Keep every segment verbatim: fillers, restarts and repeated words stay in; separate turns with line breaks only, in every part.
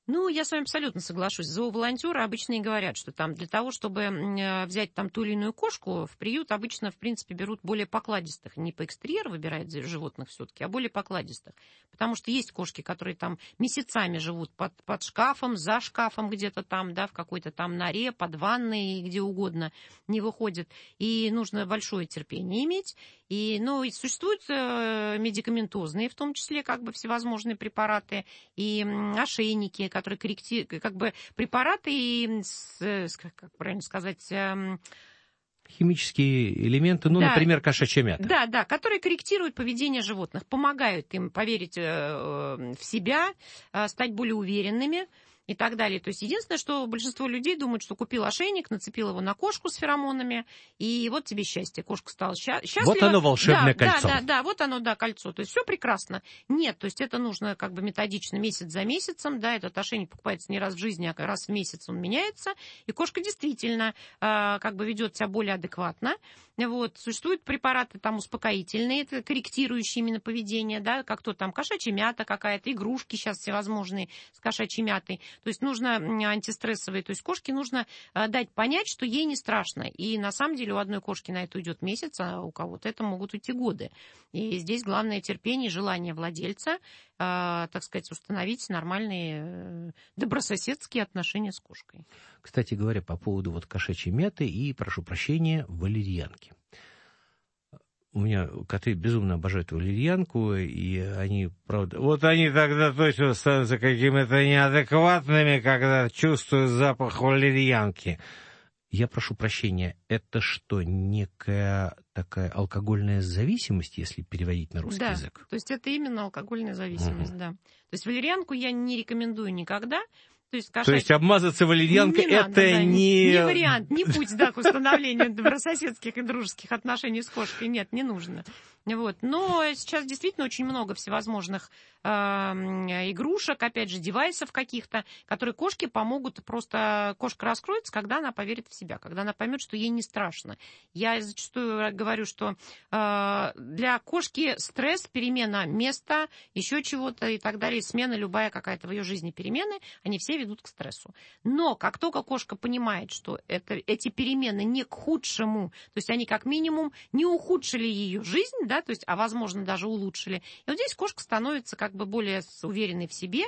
Ну, я с вами абсолютно соглашусь. Зооволонтеры обычно и говорят, что там для того, чтобы взять там ту или иную кошку, в приют обычно, в принципе, берут более покладистых. Не по экстерьеру выбирают животных все-таки, а более покладистых. Потому что есть кошки, которые там месяцами живут под, под шкафом, за шкафом где-то там, да, в какой-то там норе, под ванной, где угодно не выходят. И нужно большое терпение иметь. И, ну, и существуют э, медикаментозные, в том числе, как бы всевозможные препараты и м, ошейники, которые корректируют, как бы препараты, и, с, с, как правильно сказать... Э,
химические элементы, ну,
да,
например, кошачья мята.
Да, да, которые корректируют поведение животных, помогают им поверить э, в себя, э, стать более уверенными и так далее. То есть единственное, что большинство людей думают, что купил ошейник, нацепил его на кошку с феромонами, и вот тебе счастье. Кошка стала сча- счастлива.
Вот оно, волшебное
да,
кольцо.
Да, да, да, вот оно, да, кольцо. То есть все прекрасно. Нет, то есть это нужно как бы методично, месяц за месяцем. Да, этот ошейник покупается не раз в жизни, а раз в месяц он меняется. И кошка действительно э, как бы ведет себя более адекватно. Вот. Существуют препараты там успокоительные, это корректирующие именно поведение, да, как то там кошачья мята какая-то, игрушки сейчас всевозможные с кошачьей мятой. То есть нужно антистрессовые, то есть кошке нужно дать понять, что ей не страшно. И на самом деле у одной кошки на это уйдет месяц, а у кого-то это могут уйти годы. И здесь главное терпение и желание владельца, э, так сказать, установить нормальные э, добрососедские отношения с кошкой.
Кстати говоря, по поводу вот кошачьей мяты и, прошу прощения, валерьянки. У меня коты безумно обожают валерьянку, и они, правда... Вот они тогда точно становятся какими-то неадекватными, когда чувствуют запах валерьянки. Я прошу прощения, это что, некая такая алкогольная зависимость, если переводить на русский
да,
язык?
То есть это именно алкогольная зависимость, угу. да. То есть валерьянку я не рекомендую никогда. То есть, кошачь...
То есть обмазаться валерьянкой
не
это
надо, да,
не...
Не вариант, не путь, да, к установлению добрососедских и дружеских отношений с кошкой. Нет, не нужно. Вот. Но сейчас действительно очень много всевозможных э, игрушек, опять же, девайсов каких-то, которые кошке помогут. Просто кошка раскроется, когда она поверит в себя, когда она поймет, что ей не страшно. Я зачастую говорю, что э, для кошки стресс, перемена места, еще чего-то и так далее, смена любая какая-то в ее жизни перемены, они все ведут к стрессу. Но как только кошка понимает, что это, эти перемены не к худшему, то есть они как минимум не ухудшили ее жизнь, да, то есть, а возможно даже улучшили. И вот здесь кошка становится как бы более уверенной в себе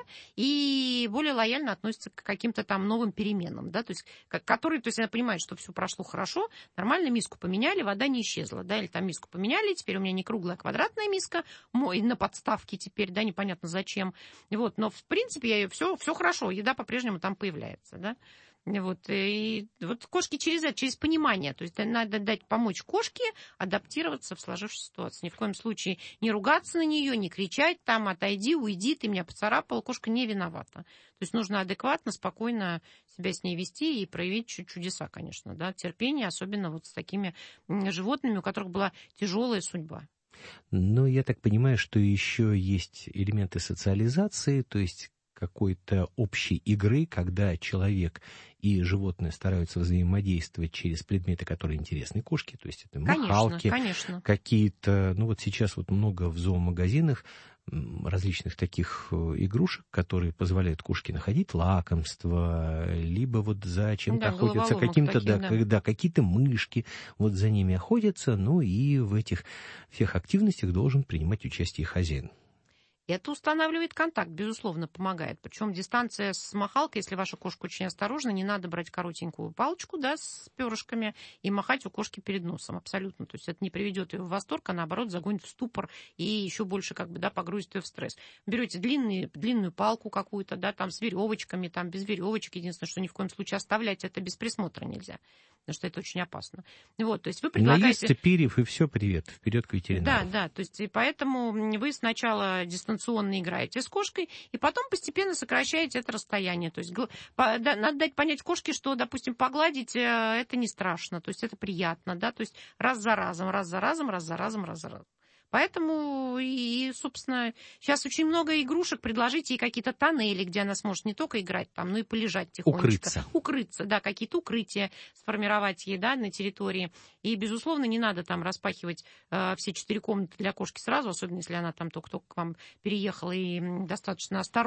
и более лояльно относится к каким-то там новым переменам, да, то есть, которые, то есть она понимает, что все прошло хорошо, нормально, миску поменяли, вода не исчезла, да, или там миску поменяли, теперь у меня не круглая, а квадратная миска, мой на подставке теперь, да, непонятно зачем. Вот, но в принципе все, все хорошо, еда по-прежнему там появляется, да. Вот, и вот кошки через это, через понимание. То есть надо дать помочь кошке адаптироваться в сложившейся ситуации. Ни в коем случае не ругаться на нее, не кричать там, отойди, уйди, ты меня поцарапала. Кошка не виновата. То есть нужно адекватно, спокойно себя с ней вести и проявить чудеса, конечно, да, терпение, особенно вот с такими животными, у которых была тяжелая судьба.
Но я так понимаю, что еще есть элементы социализации, то есть какой-то общей игры, когда человек и животное стараются взаимодействовать через предметы, которые интересны кошке, то есть это махалки,
конечно, конечно.
какие-то, ну вот сейчас вот много в зоомагазинах различных таких игрушек, которые позволяют кошке находить лакомство, либо вот за чем-то
да,
охотятся, каким-то,
таких,
да,
да.
да, какие-то мышки, вот за ними охотятся, ну и в этих всех активностях должен принимать участие хозяин.
Это устанавливает контакт, безусловно, помогает. Причем дистанция с махалкой, если ваша кошка очень осторожна, не надо брать коротенькую палочку, да, с перышками и махать у кошки перед носом. Абсолютно. То есть это не приведет ее в восторг, а наоборот загонит в ступор и еще больше как бы, да, погрузит ее в стресс. Берете длинный, длинную палку какую-то, да, там с веревочками, там без веревочек. Единственное, что ни в коем случае оставлять это без присмотра нельзя, потому что это очень опасно. Вот, то есть вы предлагаете...
Но есть перьев, и все, привет, вперед к ветеринару.
Да, да, то есть и поэтому вы сначала дистанционно играете с кошкой, и потом постепенно сокращаете это расстояние. То есть надо дать понять кошке, что, допустим, погладить это не страшно, то есть это приятно, да, то есть раз за разом, раз за разом, раз за разом, раз за разом. Поэтому и, собственно, сейчас очень много игрушек. Предложите ей какие-то тоннели, где она сможет не только играть там, но и полежать тихонечко.
Укрыться.
Укрыться, да, какие-то укрытия сформировать ей, да, на территории. И, безусловно, не надо там распахивать э, все четыре комнаты для кошки сразу, особенно если она там только-только к вам переехала и достаточно осторожна.